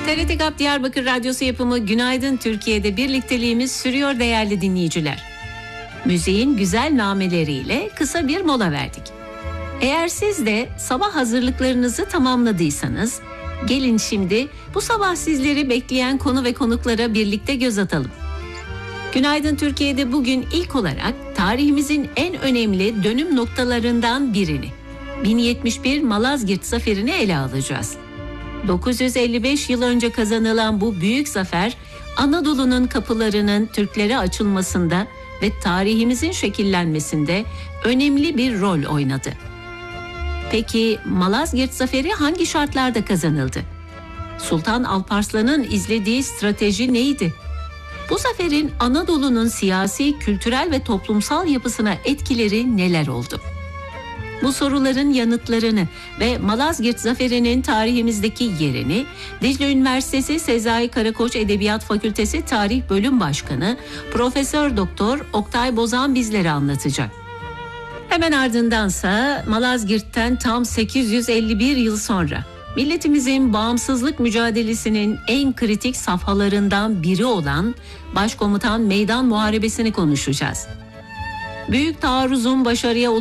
TRT GAP Diyarbakır Radyosu yapımı Günaydın Türkiye'de birlikteliğimiz sürüyor değerli dinleyiciler. Müziğin güzel nameleriyle kısa bir mola verdik. Eğer siz de sabah hazırlıklarınızı tamamladıysanız, gelin şimdi bu sabah sizleri bekleyen konu ve konuklara birlikte göz atalım. Günaydın Türkiye'de bugün ilk olarak tarihimizin en önemli dönüm noktalarından birini, 1071 Malazgirt Zaferi'ni ele alacağız. 955 yıl önce kazanılan bu büyük zafer, Anadolu'nun kapılarının Türklere açılmasında ve tarihimizin şekillenmesinde önemli bir rol oynadı. Peki Malazgirt Zaferi hangi şartlarda kazanıldı? Sultan Alparslan'ın izlediği strateji neydi? Bu zaferin Anadolu'nun siyasi, kültürel ve toplumsal yapısına etkileri neler oldu? Bu soruların yanıtlarını ve Malazgirt Zaferi'nin tarihimizdeki yerini Dicle Üniversitesi Sezai Karakoç Edebiyat Fakültesi Tarih Bölüm Başkanı Profesör Doktor Oktay Bozan bizlere anlatacak. Hemen ardındansa Malazgirt'ten tam 851 yıl sonra milletimizin bağımsızlık mücadelesinin en kritik safhalarından biri olan Başkomutan Meydan Muharebesi'ni konuşacağız. Büyük taarruzun başarıya